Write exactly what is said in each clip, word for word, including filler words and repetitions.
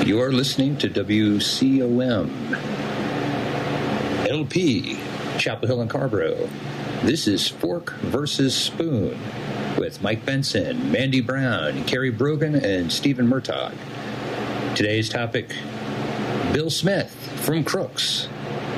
You're listening to W C O M L P, Chapel Hill and Carborough. This is Fork versus Spoon with Mike Benson, Mandy Brown, Kerry Brogan, and Stephen Murtaugh. Today's topic, Bill Smith from Crooks.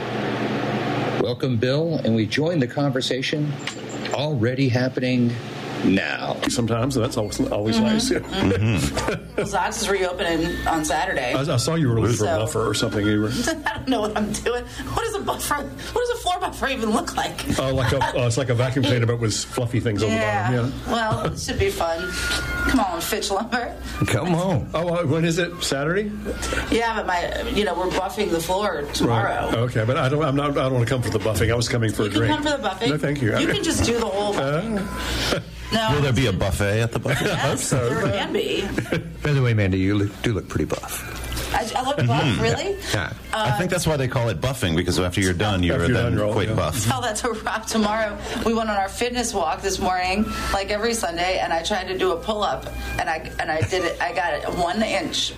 Welcome, Bill, and we join the conversation already happening now. Sometimes, and that's always, always mm-hmm. nice. Yeah. Mm-hmm. Well, Zox is reopening on Saturday. I, I saw you were looking for so, a buffer or something. You were. I don't know what I'm doing. What is a buffer? What does a floor buffer even look like? Uh, like a, uh, it's like a vacuum cleaner, but with fluffy things yeah. on the bottom. Yeah. Well, it should be fun. Come on, Fitch Lumber. Come on. Oh, uh, when is it? Saturday? Yeah, but my, you know, we're buffing the floor tomorrow. Right. Okay, but I don't. I'm not. I don't want to come for the buffing. I was coming for you a drink. You can come for the buffing. No, thank you. You can just do the whole buffing. Uh, No. Will there be a buffet at the buffet? Yes, I hope so. There can be. By the way, Mandy, you look, do look pretty buff. I, I look buff, mm-hmm. really? Yeah. Uh, I think that's why they call it buffing, because after you're done, you're, you're then done, quite yeah. buff. Tell that to Rob tomorrow. We went on our fitness walk this morning, like every Sunday, and I tried to do a pull-up, and I and I did it. I got it one inch.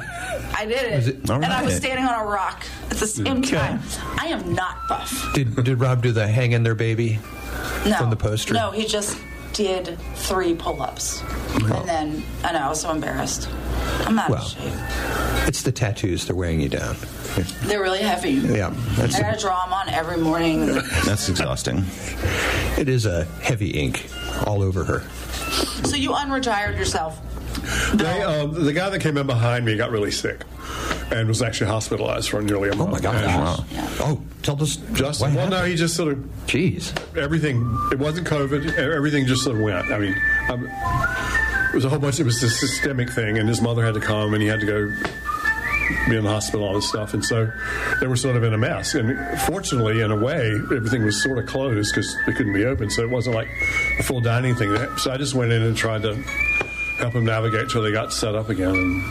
I did it, it and right. I was standing on a rock at the same okay. time. I am not buff. Did Did Rob do the hang in there, baby? No, from the poster? No, he just did three pull-ups, oh. and then I know I was so embarrassed. I'm not well, in shape. It's the tattoos; they're weighing you down. They're really heavy. Yeah, that's I gotta a, draw them on every morning. That's exhausting. It is a heavy ink all over her. So you unretired yourself. They, uh, the guy that came in behind me got really sick and was actually hospitalized for nearly a month. Oh, my gosh. Wow. Yeah. Oh, tell us. Justin, well, no, he just sort of... Jeez. Everything, it wasn't COVID. Everything just sort of went. I mean, I'm, it was a whole bunch, it was a systemic thing, and his mother had to come, and he had to go be in the hospital and stuff, and so they were sort of in a mess. And fortunately, in a way, everything was sort of closed because they couldn't be open, so it wasn't like a full dining thing. So I just went in and tried to help them navigate till they got set up again.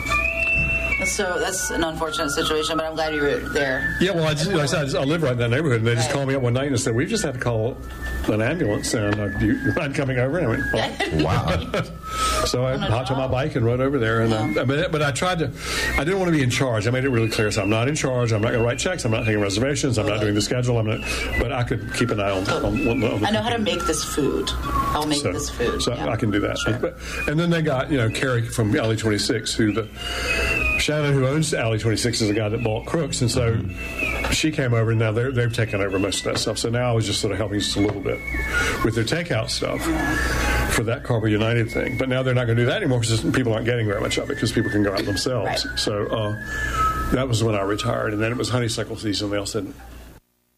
And so that's an unfortunate situation, but I'm glad you were there. Yeah, well, I, just, like I said, I, just, I live right in that neighborhood, and they just right. called me up one night and said, "We've just had to call an ambulance, and uh, do you mind coming over?" And I went, well, "Wow!" So I hopped on my bike and rode over there, and yeah. uh, but, but I tried to. I didn't want to be in charge. I made it really clear. So I'm not in charge. I'm not going to write checks. I'm not taking reservations. I'm not doing the schedule. I'm not. But I could keep an eye on. on, on, on I know how to make this food. I'll make so, this food. So yeah. I can do that. Sure. But, and then they got you know Kerry from Alley twenty-six, who the Shannon, who owns Alley twenty-six, is the guy that bought Crooks, and so mm-hmm. she came over, and now they're, they've taken over most of that stuff. So now I was just sort of helping just a little bit with their takeout stuff for that Carborough United thing. But now they're not going to do that anymore because people aren't getting very much of it because people can go out themselves. Right. So uh, that was when I retired, and then it was honeysuckle season. They all said,